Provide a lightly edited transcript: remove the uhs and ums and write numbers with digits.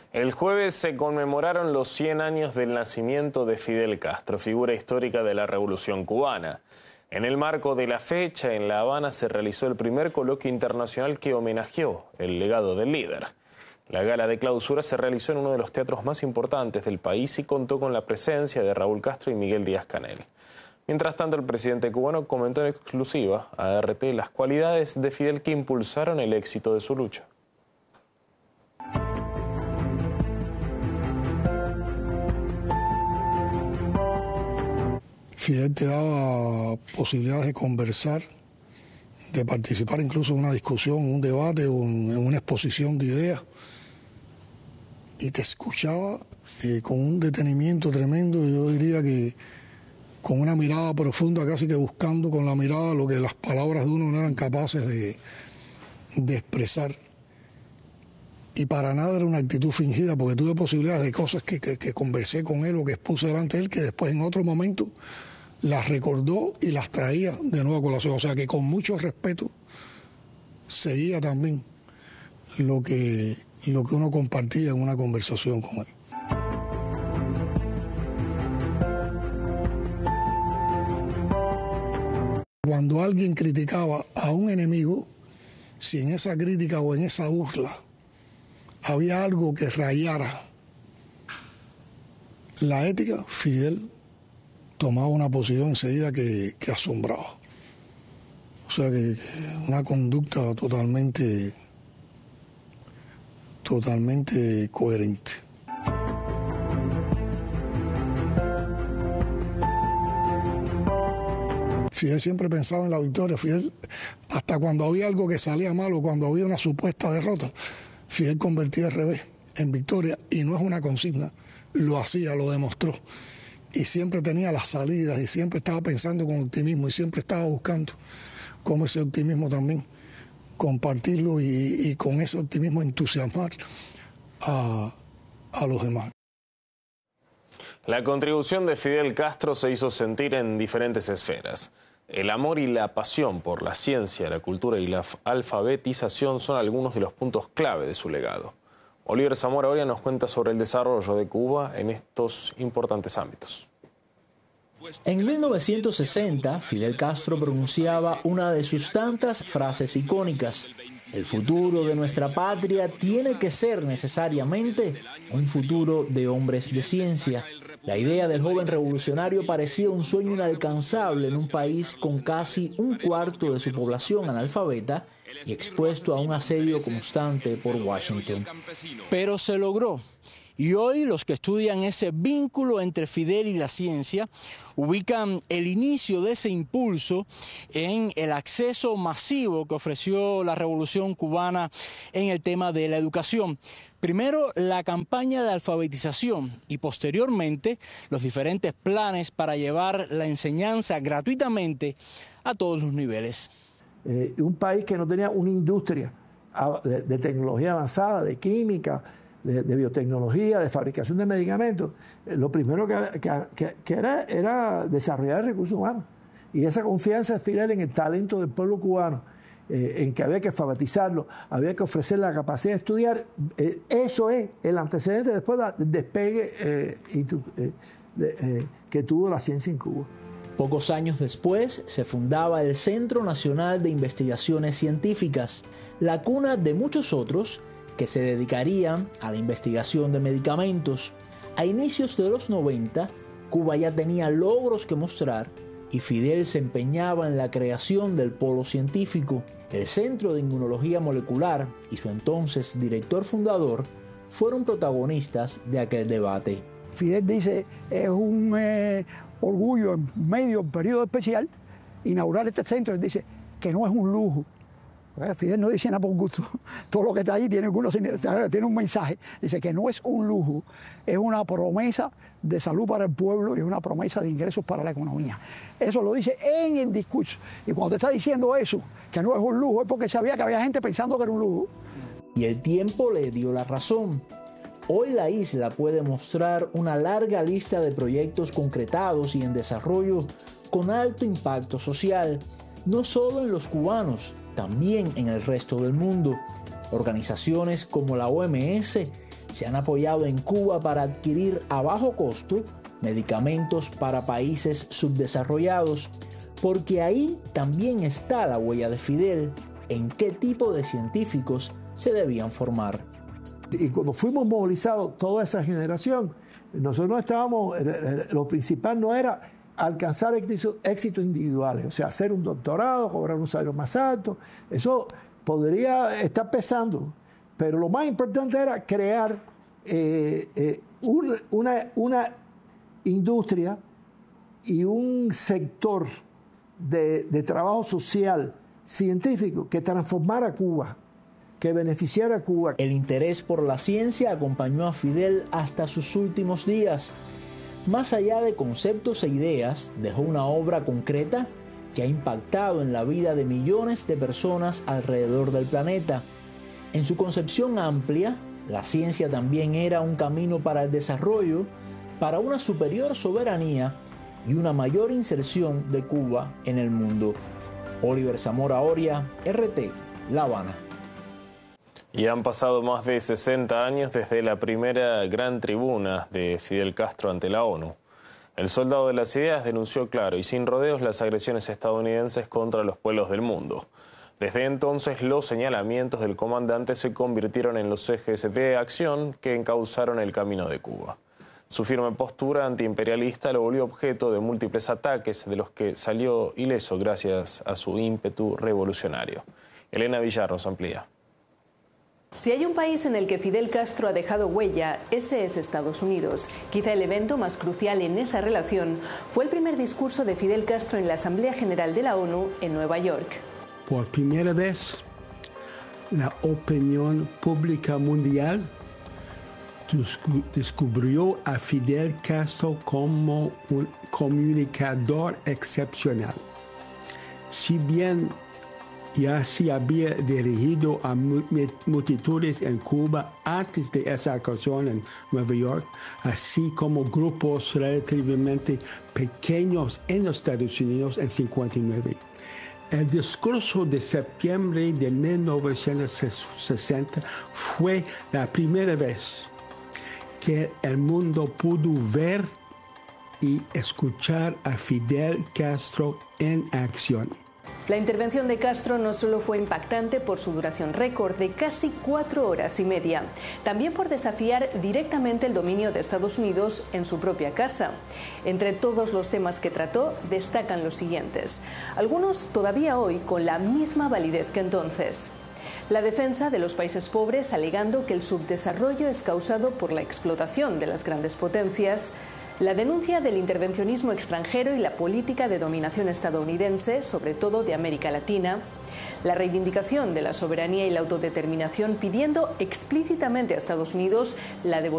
El jueves se conmemoraron los 100 años del nacimiento de Fidel Castro, figura histórica de la Revolución Cubana. En el marco de la fecha, en La Habana se realizó el primer coloquio internacional que homenajeó el legado del líder. La gala de clausura se realizó en uno de los teatros más importantes del país y contó con la presencia de Raúl Castro y Miguel Díaz-Canel. Mientras tanto, el presidente cubano comentó en exclusiva a RT las cualidades de Fidel que impulsaron el éxito de su lucha. Fidel te daba posibilidades de conversar, de participar incluso en una discusión, un debate o en una exposición de ideas. Y te escuchaba con un detenimiento tremendo, yo diría que con una mirada profunda, casi que buscando con la mirada lo que las palabras de uno no eran capaces de expresar. Y para nada era una actitud fingida, porque tuve posibilidades de cosas que conversé con él o que expuse delante de él, que después en otro momento las recordó y las traía de nuevo a colación. O sea que con mucho respeto seguía también lo que uno compartía en una conversación con él. Cuando alguien criticaba a un enemigo, si en esa crítica o en esa burla había algo que rayara la ética, Fidel tomaba una posición enseguida que asombraba. O sea que una conducta totalmente coherente. Fidel siempre pensaba en la victoria. Fidel, hasta cuando había algo que salía mal o cuando había una supuesta derrota, Fidel convertía al revés en victoria, y no es una consigna, lo hacía, lo demostró. Y siempre tenía las salidas y siempre estaba pensando con optimismo y siempre estaba buscando cómo ese optimismo también compartirlo y con ese optimismo entusiasmar a los demás. La contribución de Fidel Castro se hizo sentir en diferentes esferas. El amor y la pasión por la ciencia, la cultura y la alfabetización son algunos de los puntos clave de su legado. Oliver Zamora Oria nos cuenta sobre el desarrollo de Cuba en estos importantes ámbitos. En 1960, Fidel Castro pronunciaba una de sus tantas frases icónicas: el futuro de nuestra patria tiene que ser necesariamente un futuro de hombres de ciencia. La idea del joven revolucionario parecía un sueño inalcanzable en un país con casi un cuarto de su población analfabeta y expuesto a un asedio constante por Washington. Pero se logró. Y hoy los que estudian ese vínculo entre Fidel y la ciencia ubican el inicio de ese impulso en el acceso masivo que ofreció la Revolución Cubana en el tema de la educación. Primero, la campaña de alfabetización y posteriormente los diferentes planes para llevar la enseñanza gratuitamente a todos los niveles. Un país que no tenía una industria de tecnología avanzada, de química, de biotecnología, de fabricación de medicamentos, lo primero que era desarrollar recursos humanos. Y esa confianza de Fidel en el talento del pueblo cubano, en que había que alfabetizarlo, había que ofrecer la capacidad de estudiar, eso es el antecedente después del despegue que tuvo la ciencia en Cuba. Pocos años después se fundaba el Centro Nacional de Investigaciones Científicas, la cuna de muchos otros que se dedicarían a la investigación de medicamentos. A inicios de los 90, Cuba ya tenía logros que mostrar y Fidel se empeñaba en la creación del polo científico. El Centro de Inmunología Molecular y su entonces director fundador fueron protagonistas de aquel debate. Fidel dice, es un orgullo en medio de un periodo especial inaugurar este centro. Él dice que no es un lujo. Fidel no dice nada por gusto. Todo lo que está ahí tiene un mensaje. Dice que no es un lujo, es una promesa de salud para el pueblo y una promesa de ingresos para la economía. Eso lo dice en el discurso. Y cuando te está diciendo eso, que no es un lujo, es porque sabía que había gente pensando que era un lujo. Y el tiempo le dio la razón. Hoy la isla puede mostrar una larga lista de proyectos concretados y en desarrollo con alto impacto social, no solo en los cubanos, también en el resto del mundo. Organizaciones como la OMS se han apoyado en Cuba para adquirir a bajo costo medicamentos para países subdesarrollados, porque ahí también está la huella de Fidel en qué tipo de científicos se debían formar. Y cuando fuimos movilizados, toda esa generación, nosotros no estábamos, lo principal no era alcanzar éxitos individuales, o sea, hacer un doctorado, cobrar un salario más alto, eso podría estar pesando, pero lo más importante era crear una industria y un sector de trabajo social, científico, que transformara Cuba, que beneficiara a Cuba. El interés por la ciencia acompañó a Fidel hasta sus últimos días. Más allá de conceptos e ideas, dejó una obra concreta que ha impactado en la vida de millones de personas alrededor del planeta. En su concepción amplia, la ciencia también era un camino para el desarrollo, para una superior soberanía y una mayor inserción de Cuba en el mundo. Oliver Zamora Oria, RT, La Habana. Y han pasado más de 60 años desde la primera gran tribuna de Fidel Castro ante la ONU. El soldado de las ideas denunció claro y sin rodeos las agresiones estadounidenses contra los pueblos del mundo. Desde entonces, los señalamientos del comandante se convirtieron en los ejes de acción que encauzaron el camino de Cuba. Su firme postura antiimperialista lo volvió objeto de múltiples ataques, de los que salió ileso gracias a su ímpetu revolucionario. Elena Villar nos amplía. Si hay un país en el que Fidel Castro ha dejado huella, ese es Estados Unidos. Quizá el evento más crucial en esa relación fue el primer discurso de Fidel Castro en la Asamblea General de la ONU en Nueva York. Por primera vez, la opinión pública mundial descubrió a Fidel Castro como un comunicador excepcional. Si bien ya se había dirigido a multitudes en Cuba antes de esa ocasión en Nueva York, así como grupos relativamente pequeños en los Estados Unidos en 1959. El discurso de septiembre de 1960 fue la primera vez que el mundo pudo ver y escuchar a Fidel Castro en acción. La intervención de Castro no solo fue impactante por su duración récord de casi 4 horas y media, también por desafiar directamente el dominio de Estados Unidos en su propia casa. Entre todos los temas que trató, destacan los siguientes, algunos todavía hoy con la misma validez que entonces. La defensa de los países pobres, alegando que el subdesarrollo es causado por la explotación de las grandes potencias. La denuncia del intervencionismo extranjero y la política de dominación estadounidense, sobre todo de América Latina. La reivindicación de la soberanía y la autodeterminación, pidiendo explícitamente a Estados Unidos la devolución